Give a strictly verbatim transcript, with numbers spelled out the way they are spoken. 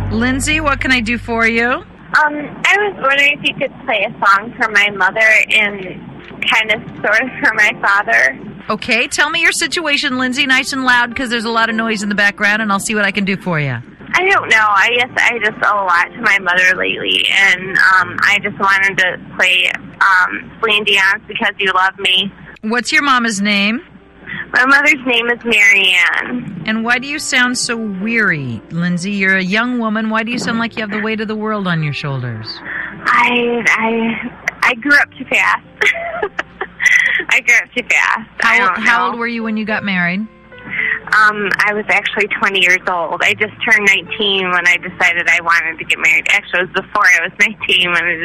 Lindsay, what can I do for you? Um, I was wondering if you could play a song for my mother and kind of sort of for my father. Okay, tell me your situation, Lindsay, nice and loud, because there's a lot of noise in the background, and I'll see what I can do for you. I don't know. I guess I just owe a lot to my mother lately, and um, I just wanted to play um, Celine Dion's Because You Love Me. What's your mama's name? My mother's name is Mary Ann. And why do you sound so weary, Lindsay? You're a young woman. Why do you sound like you have the weight of the world on your shoulders? I I I grew up too fast. I grew up too fast. How, I don't how know. old were you when you got married? Um, I was actually twenty years old. I just turned nineteen when I decided I wanted to get married. Actually, it was before I was nineteen when I